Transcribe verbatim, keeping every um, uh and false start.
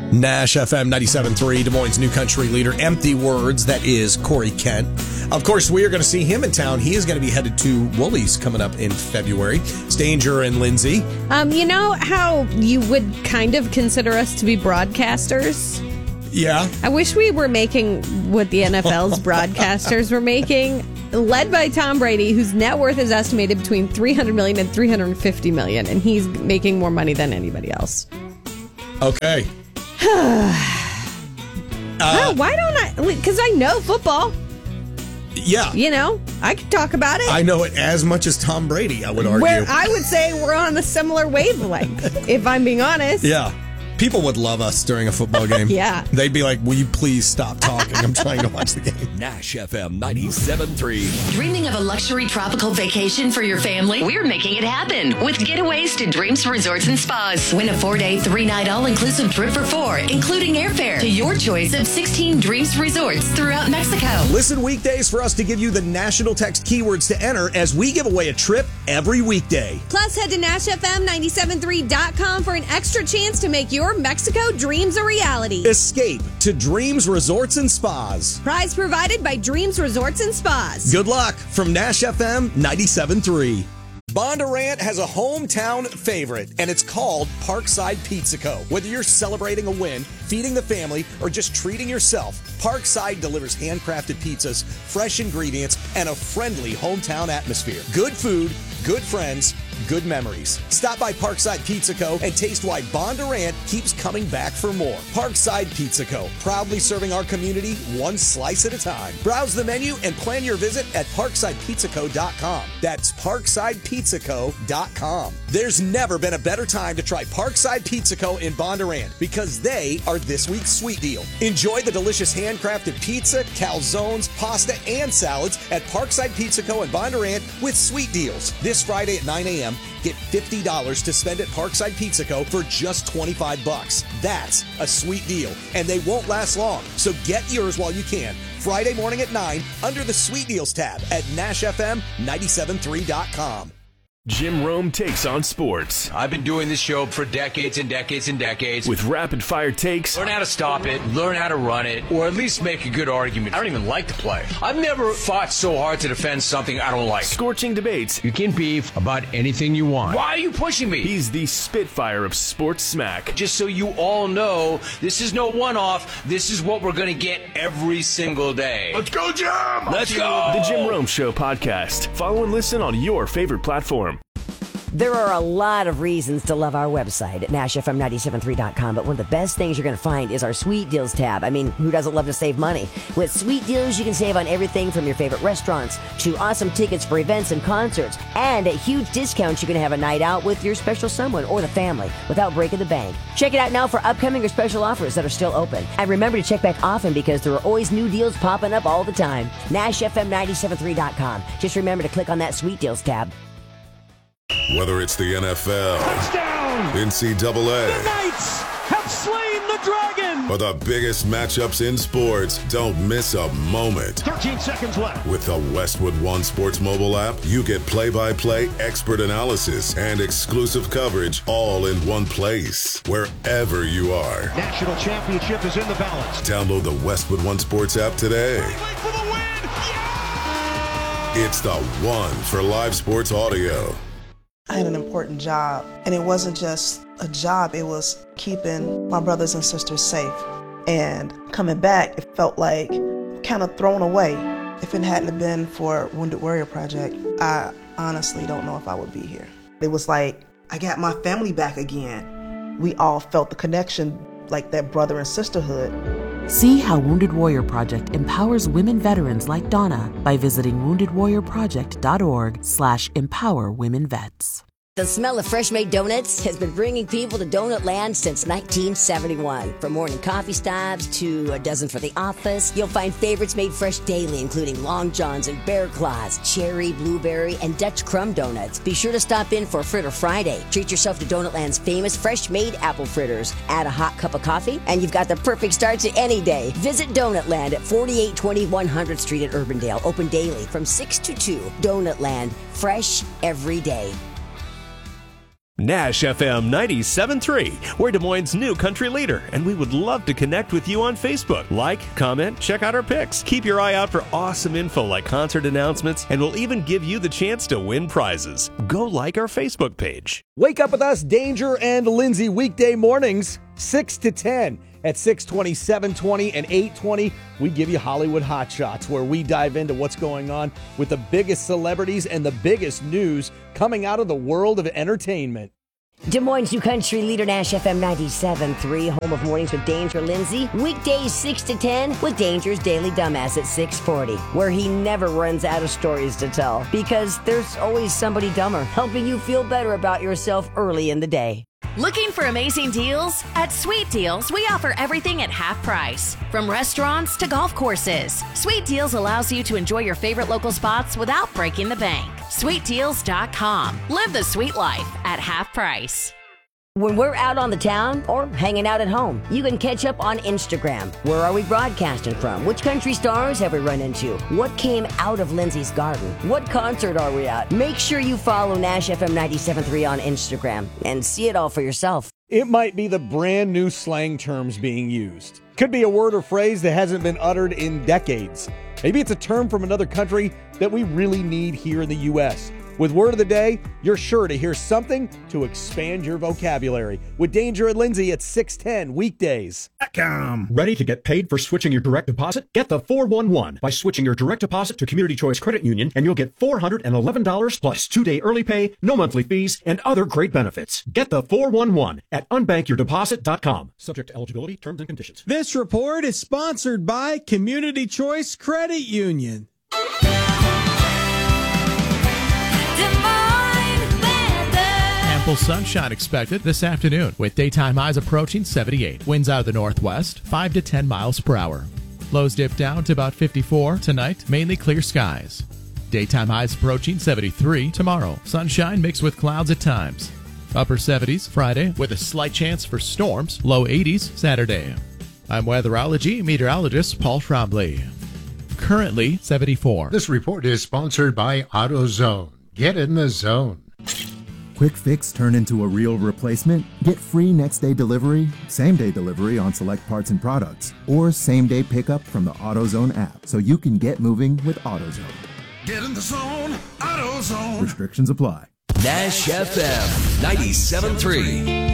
Nash F M ninety-seven point three, Des Moines' new country leader. Empty Words, that is Corey Kent. Of course, we are going to see him in town. He is going to be headed to Woolies coming up in February. It's Danger and Lindsay. Um, you know how you would kind of consider us to be broadcasters? Yeah. I wish we were making what the N F L's broadcasters were making, led by Tom Brady, whose net worth is estimated between three hundred million dollars and three hundred fifty million dollars, and he's making more money than anybody else. Okay. uh, oh, why don't I? Because I know football. Yeah. You know, I could talk about it. I know it as much as Tom Brady, I would argue. Where I would say we're on a similar wavelength, if I'm being honest. Yeah. People would love us during a football game. Yeah. They'd be like, will you please stop talking? I'm trying to watch the game. Nash F M ninety-seven point three. Dreaming of a luxury tropical vacation for your family? We're making it happen with Getaways to Dreams Resorts and Spas. Win a four-day, three-night all-inclusive trip for four, including airfare, to your choice of sixteen Dreams Resorts throughout Mexico. Listen weekdays for us to give you the national text keywords to enter as we give away a trip every weekday. Plus, head to Nash F M nine seven three dot com for an extra chance to make your Mexico dreams a reality. Escape to Dreams Resorts and Spas. Prize provided by Dreams Resorts and Spas. Good luck from Nash F M ninety-seven point three. Bondurant has a hometown favorite, and it's called Parkside Pizza Co. Whether you're celebrating a win, feeding the family, or just treating yourself, Parkside delivers handcrafted pizzas, fresh ingredients, and a friendly hometown atmosphere. Good food, good friends, good memories. Stop by Parkside Pizza Co. and taste why Bondurant keeps coming back for more. Parkside Pizza Co. Proudly serving our community one slice at a time. Browse the menu and plan your visit at parkside pizza co dot com. That's parkside pizza co dot com. There's never been a better time to try Parkside Pizza Co. in Bondurant because they are this week's sweet deal. Enjoy the delicious handcrafted pizza, calzones, pasta, and salads at Parkside Pizza Co. in Bondurant with sweet deals. This Friday at nine a.m., get fifty dollars to spend at Parkside Pizza Co. for just twenty-five bucks. That's a sweet deal, and they won't last long. So get yours while you can. Friday morning at nine under the Sweet Deals tab at Nash F M ninety-seven point three dot com. Jim Rome takes on sports. I've been doing this show for decades and decades and decades. With rapid-fire takes. Learn how to stop it, learn how to run it, or at least make a good argument. I don't even like to play. I've never fought so hard to defend something I don't like. Scorching debates. You can beef about anything you want. Why are you pushing me? He's the Spitfire of sports smack. Just so you all know, this is no one-off. This is what we're going to get every single day. Let's go, Jim! Let's go! The Jim Rome Show podcast. Follow and listen on your favorite platform. There are a lot of reasons to love our website at Nash F M ninety-seven point three dot com, but one of the best things you're going to find is our Sweet Deals tab. I mean, who doesn't love to save money? With Sweet Deals, you can save on everything from your favorite restaurants to awesome tickets for events and concerts, and at huge discounts you can have a night out with your special someone or the family without breaking the bank. Check it out now for upcoming or special offers that are still open. And remember to check back often because there are always new deals popping up all the time. Nash F M ninety-seven point three dot com. Just remember to click on that Sweet Deals tab. Whether it's the N F L, touchdown, N C double A, the Knights have slain the dragon, or the biggest matchups in sports, don't miss a moment. thirteen seconds left. With the Westwood One Sports mobile app, you get play-by-play expert analysis and exclusive coverage all in one place, wherever you are. National championship is in the balance. Download the Westwood One Sports app today. For the win. Yeah! It's the one for live sports audio. I had an important job, and it wasn't just a job, it was keeping my brothers and sisters safe. And coming back, it felt like kind of thrown away. If it hadn't been for Wounded Warrior Project, I honestly don't know if I would be here. It was like, I got my family back again. We all felt the connection, like that brother and sisterhood. See how Wounded Warrior Project empowers women veterans like Donna by visiting wounded warrior project dot org slash empower women vets. The smell of fresh-made donuts has been bringing people to Donut Land since nineteen seventy-one. From morning coffee stops to a dozen for the office, you'll find favorites made fresh daily, including Long Johns and Bear Claws, cherry, blueberry, and Dutch crumb donuts. Be sure to stop in for Fritter Friday. Treat yourself to Donut Land's famous fresh-made apple fritters. Add a hot cup of coffee, and you've got the perfect start to any day. Visit Donut Land at forty-eight twenty one hundredth Street at Urbandale. Open daily from six to two. Donut Land, fresh every day. Nash F M ninety-seven point three. We're Des Moines' new country leader, and we would love to connect with you on Facebook. Like, comment, check out our pics. Keep your eye out for awesome info like concert announcements, and we'll even give you the chance to win prizes. Go like our Facebook page. Wake up with us, Danger and Lindsay, weekday mornings, six to ten. At six twenty, seven twenty, and eight twenty, we give you Hollywood Hot Shots, where we dive into what's going on with the biggest celebrities and the biggest news coming out of the world of entertainment. Des Moines' new country leader, Nash F M ninety-seven point three, home of mornings with Danger Lindsay. Weekdays six to ten with Danger's Daily Dumbass at six forty, where he never runs out of stories to tell because there's always somebody dumber helping you feel better about yourself early in the day. Looking for amazing deals? At Sweet Deals, we offer everything at half price. From restaurants to golf courses, Sweet Deals allows you to enjoy your favorite local spots without breaking the bank. sweet deals dot com. Live the sweet life at half price. When we're out on the town or hanging out at home, you can catch up on Instagram. Where are we broadcasting from? Which country stars have we run into? What came out of Lindsay's garden? What concert are we at? Make sure you follow Nash F M ninety-seven point three on Instagram and see it all for yourself. It might be the brand new slang terms being used. Could be a word or phrase that hasn't been uttered in decades. Maybe it's a term from another country that we really need here in the U S With Word of the Day, you're sure to hear something to expand your vocabulary. With Danger and Lindsay at six ten weekdays. Ready to get paid for switching your direct deposit? Get the four one one by switching your direct deposit to Community Choice Credit Union, and you'll get four hundred eleven dollars plus two-day early pay, no monthly fees, and other great benefits. Get the four one one at unbank your deposit dot com. Subject to eligibility, terms, and conditions. This report is sponsored by Community Choice Credit Union. Ample sunshine expected this afternoon with daytime highs approaching seventy-eight. Winds out of the northwest, five to ten miles per hour. Lows dip down to about fifty-four tonight, mainly clear skies. Daytime highs approaching seventy-three tomorrow. Sunshine mixed with clouds at times. Upper seventies Friday with a slight chance for storms. Low eighties Saturday. I'm weatherology meteorologist Paul Trombley. Currently seventy-four. This report is sponsored by AutoZone. Get in the zone. Quick fix turn into a real replacement? Get free next day delivery, same day delivery on select parts and products, or same day pickup from the AutoZone app so you can get moving with AutoZone. Get in the zone, AutoZone. Restrictions apply. Nash F M ninety-seven point three.